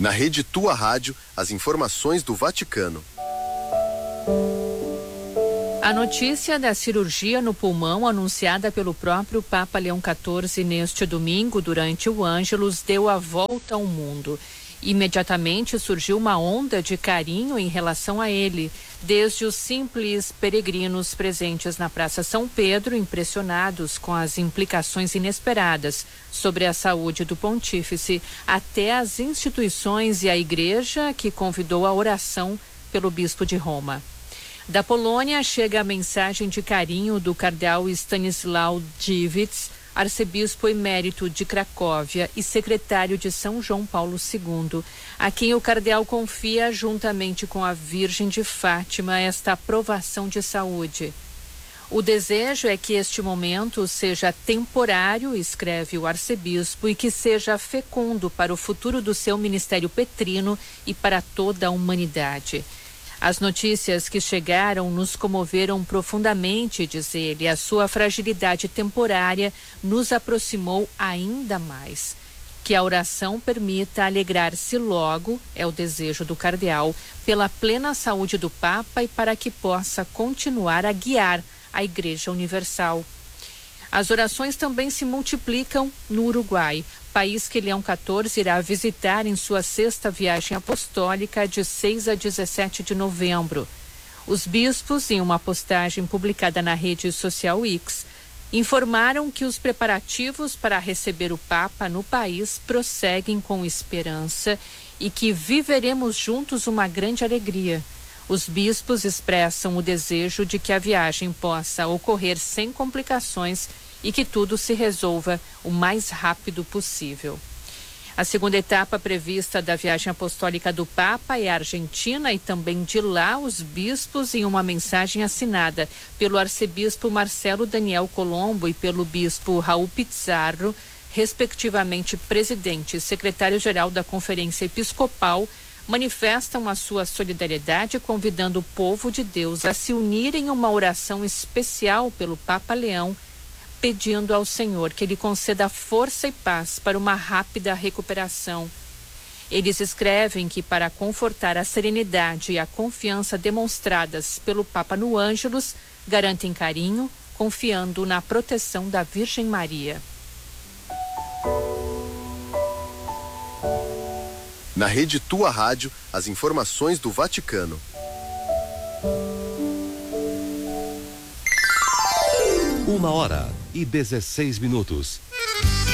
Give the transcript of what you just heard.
Na Rede Tua Rádio, as informações do Vaticano. A notícia da cirurgia no pulmão anunciada pelo próprio Papa Leão XIV neste domingo durante o Ângelus deu a volta ao mundo. Imediatamente surgiu uma onda de carinho em relação a ele, desde os simples peregrinos presentes na Praça São Pedro, impressionados com as implicações inesperadas sobre a saúde do pontífice, até as instituições e a igreja que convidou a oração pelo bispo de Roma. Da Polônia chega a mensagem de carinho do cardeal Stanisław Dziwisz, arcebispo emérito de Cracóvia e secretário de São João Paulo II, a quem o cardeal confia, juntamente com a Virgem de Fátima, esta aprovação de saúde. O desejo é que este momento seja temporário, escreve o arcebispo, e que seja fecundo para o futuro do seu ministério petrino e para toda a humanidade. As notícias que chegaram nos comoveram profundamente, diz ele. A sua fragilidade temporária nos aproximou ainda mais. Que a oração permita alegrar-se logo, é o desejo do cardeal, pela plena saúde do Papa e para que possa continuar a guiar a Igreja Universal. As orações também se multiplicam no Uruguai, país que Leão XIV irá visitar em sua 6ª viagem apostólica de 6 a 17 de novembro. Os bispos, em uma postagem publicada na rede social X, informaram que os preparativos para receber o Papa no país prosseguem com esperança e que viveremos juntos uma grande alegria. Os bispos expressam o desejo de que a viagem possa ocorrer sem complicações e que tudo se resolva o mais rápido possível. A segunda etapa prevista da viagem apostólica do Papa é a Argentina, e também de lá os bispos, em uma mensagem assinada pelo arcebispo Marcelo Daniel Colombo e pelo bispo Raul Pizarro, respectivamente presidente e secretário-geral da Conferência Episcopal, manifestam a sua solidariedade, convidando o povo de Deus a se unir em uma oração especial pelo Papa Leão, pedindo ao Senhor que ele conceda força e paz para uma rápida recuperação. Eles escrevem que, para confortar a serenidade e a confiança demonstradas pelo Papa no Ângelus, garantem carinho, confiando na proteção da Virgem Maria. Na Rede Tua Rádio, as informações do Vaticano. 1h16.